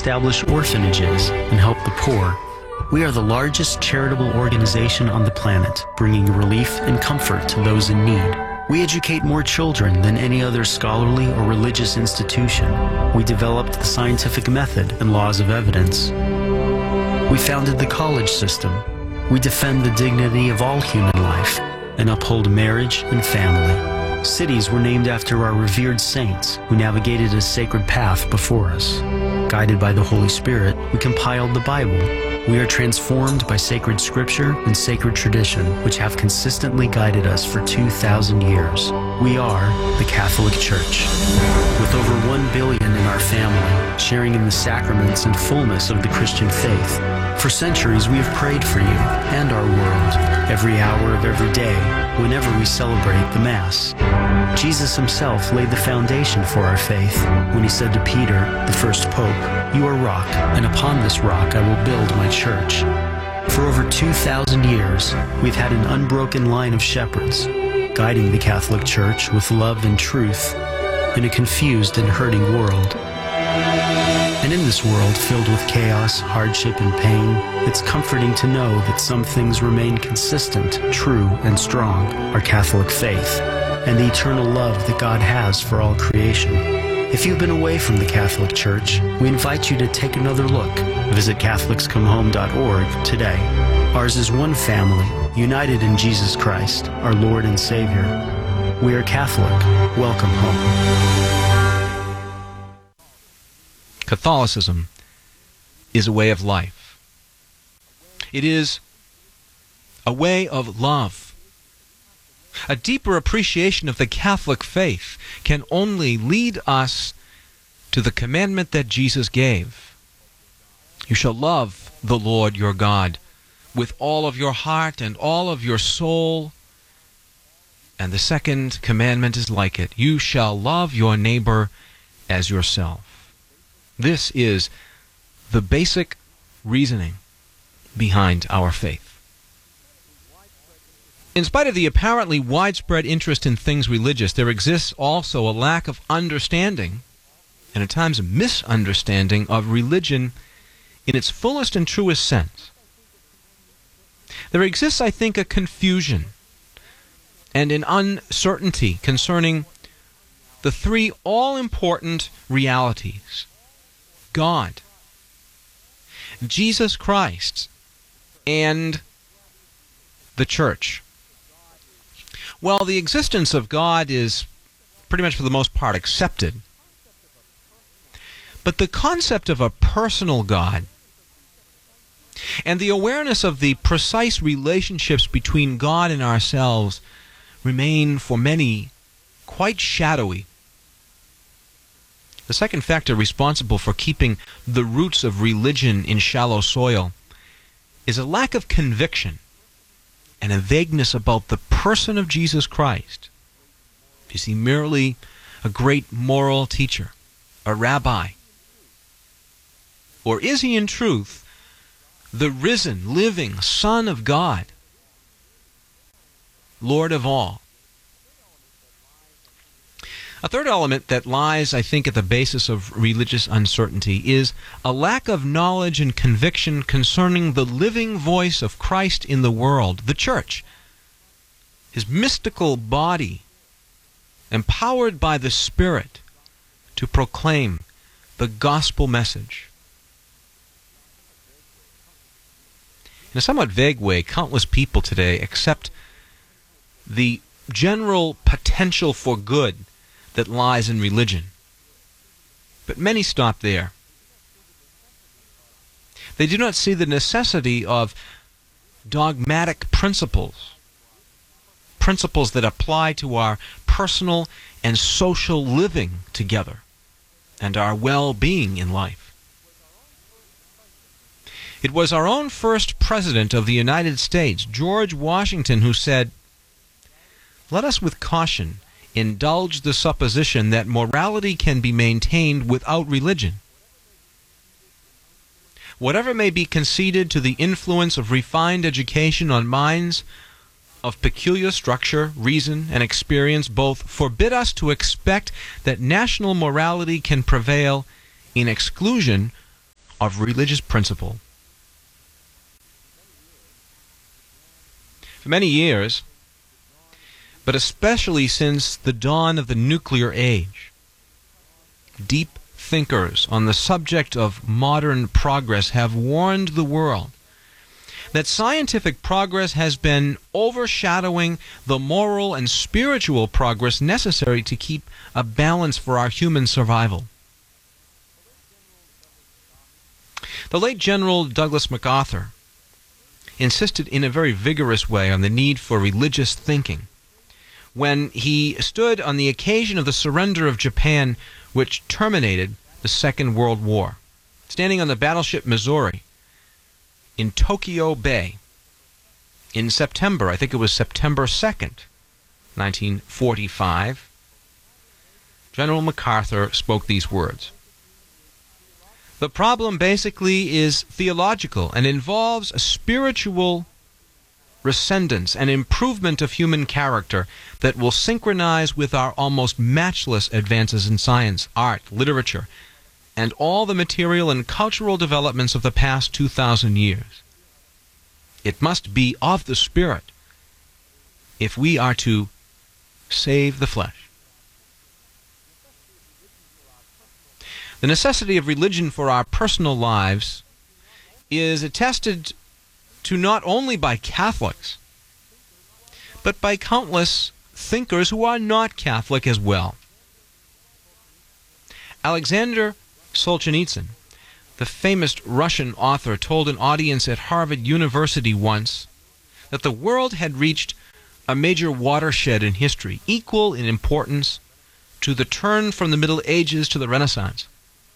establish orphanages and help the poor. We are the largest charitable organization on the planet, bringing relief and comfort to those in need. We educate more children than any other scholarly or religious institution. We developed the scientific method and laws of evidence. We founded the college system. We defend the dignity of all human life and uphold marriage and family. Cities were named after our revered saints who navigated a sacred path before us. Guided by the Holy Spirit, we compiled the Bible. We are transformed by sacred scripture and sacred tradition, which have consistently guided us for 2,000 years. We are the Catholic Church. With over 1 billion in our family, sharing in the sacraments and fullness of the Christian faith. For centuries, we have prayed for you and our world, every hour of every day, whenever we celebrate the Mass. Jesus himself laid the foundation for our faith when he said to Peter, the first pope, "You are rock, and upon this rock I will build my church." For over 2,000 years, we've had an unbroken line of shepherds, guiding the Catholic Church with love and truth in a confused and hurting world. And in this world filled with chaos, hardship, and pain, it's comforting to know that some things remain consistent, true, and strong, our Catholic faith, and the eternal love that God has for all creation. If you've been away from the Catholic Church, we invite you to take another look. Visit CatholicsComeHome.org today. Ours is one family, united in Jesus Christ, our Lord and Savior. We are Catholic. Welcome home. Catholicism is a way of life. It is a way of love. A deeper appreciation of the Catholic faith can only lead us to the commandment that Jesus gave. You shall love the Lord your God with all of your heart and all of your soul. And the second commandment is like it. You shall love your neighbor as yourself. This is the basic reasoning behind our faith. In spite of the apparently widespread interest in things religious, there exists also a lack of understanding, and at times a misunderstanding, of religion in its fullest and truest sense. There exists, I think, a confusion and an uncertainty concerning the three all-important realities: God, Jesus Christ, and the Church. Well, the existence of God is pretty much for the most part accepted. But the concept of a personal God and the awareness of the precise relationships between God and ourselves remain for many quite shadowy. The second factor responsible for keeping the roots of religion in shallow soil is a lack of conviction and a vagueness about the person of Jesus Christ. Is he merely a great moral teacher, a rabbi? Or is he in truth the risen, living Son of God, Lord of all? A third element that lies, I think, at the basis of religious uncertainty is a lack of knowledge and conviction concerning the living voice of Christ in the world, the Church, his mystical body, empowered by the Spirit to proclaim the gospel message. In a somewhat vague way, countless people today accept the general potential for good that lies in religion. But many stop there. They do not see the necessity of dogmatic principles that apply to our personal and social living together and our well-being in life. It was our own first President of the United States, George Washington, who said, "Let us with caution indulge the supposition that morality can be maintained without religion. Whatever may be conceded to the influence of refined education on minds of peculiar structure, reason, and experience both forbid us to expect that national morality can prevail in exclusion of religious principle. For many years, but especially since the dawn of the nuclear age, deep thinkers on the subject of modern progress have warned the world that scientific progress has been overshadowing the moral and spiritual progress necessary to keep a balance for our human survival. The late General Douglas MacArthur insisted in a very vigorous way on the need for religious thinking when he stood on the occasion of the surrender of Japan, which terminated the Second World War, standing on the battleship Missouri in Tokyo Bay in September, I think it was September 2nd, 1945, General MacArthur spoke these words. The problem basically is theological and involves a spiritual rescendence and improvement of human character that will synchronize with our almost matchless advances in science, art, literature, and all the material and cultural developments of the past 2,000 years. It must be of the Spirit if we are to save the flesh. The necessity of religion for our personal lives is attested to not only by Catholics, but by countless thinkers who are not Catholic as well. Alexander Solzhenitsyn, the famous Russian author, told an audience at Harvard University once that the world had reached a major watershed in history, equal in importance to the turn from the Middle Ages to the Renaissance.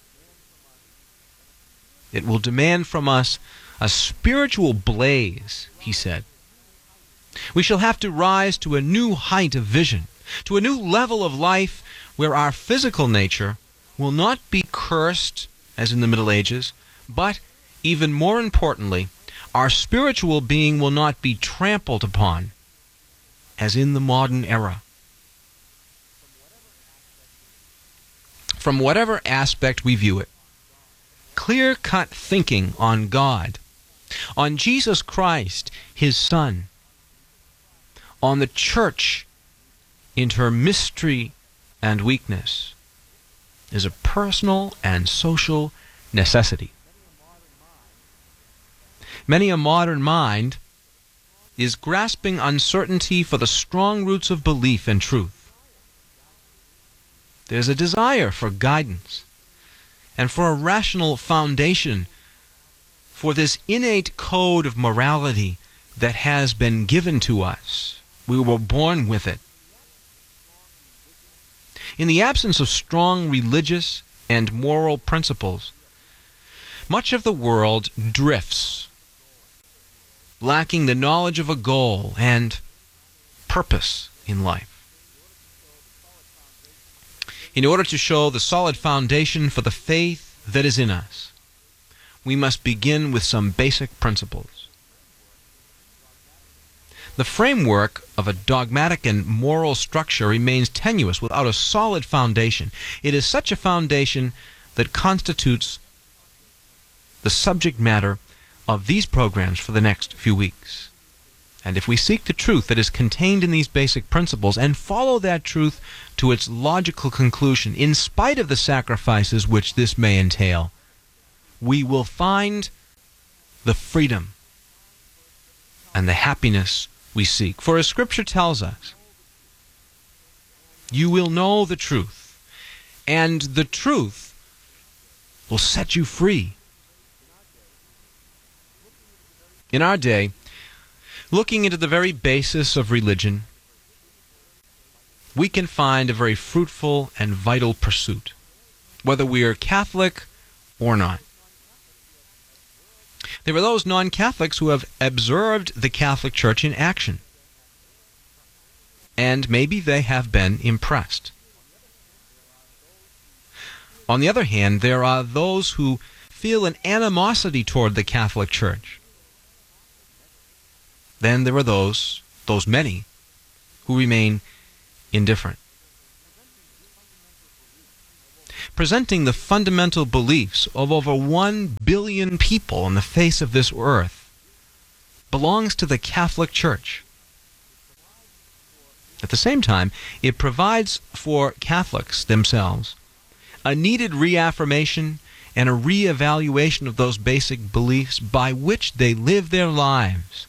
It will demand from us a spiritual blaze, he said. We shall have to rise to a new height of vision, to a new level of life where our physical nature will not be cursed as in the Middle Ages, but, even more importantly, our spiritual being will not be trampled upon as in the modern era. From whatever aspect we view it, clear-cut thinking on God, on Jesus Christ, His Son, on the Church in her mystery and weakness, is a personal and social necessity. Many a modern mind is grasping uncertainty for the strong roots of belief and truth. There's a desire for guidance and for a rational foundation for this innate code of morality that has been given to us. We were born with it. In the absence of strong religious and moral principles, much of the world drifts, lacking the knowledge of a goal and purpose in life. In order to show the solid foundation for the faith that is in us, we must begin with some basic principles. The framework of a dogmatic and moral structure remains tenuous without a solid foundation. It is such a foundation that constitutes the subject matter of these programs for the next few weeks. And if we seek the truth that is contained in these basic principles and follow that truth to its logical conclusion, in spite of the sacrifices which this may entail, we will find the freedom and the happiness we seek. For as Scripture tells us, you will know the truth, and the truth will set you free. In our day, looking into the very basis of religion, we can find a very fruitful and vital pursuit, whether we are Catholic or not. There are those non-Catholics who have observed the Catholic Church in action, and maybe they have been impressed. On the other hand, there are those who feel an animosity toward the Catholic Church. Then there are those many, who remain indifferent. presenting the fundamental beliefs of over 1 billion people on the face of this earth, belongs to the Catholic Church. At the same time, it provides for Catholics themselves a needed reaffirmation and a reevaluation of those basic beliefs by which they live their lives.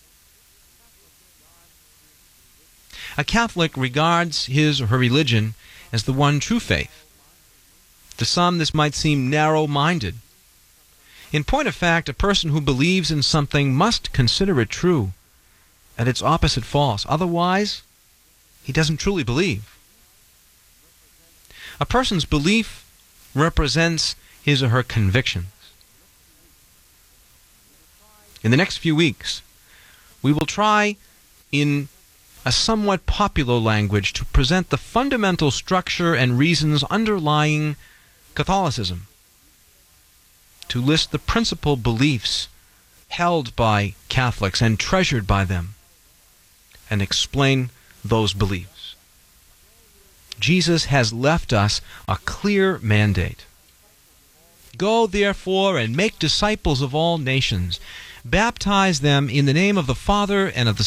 A Catholic regards his or her religion as the one true faith. To some, this might seem narrow-minded. In point of fact, a person who believes in something must consider it true and its opposite false. Otherwise, he doesn't truly believe. A person's belief represents his or her convictions. In the next few weeks, we will try in a somewhat popular language to present the fundamental structure and reasons underlying Catholicism, to list the principal beliefs held by Catholics and treasured by them, and explain those beliefs. Jesus has left us a clear mandate. Go, therefore, and make disciples of all nations. Baptize them in the name of the Father, and of the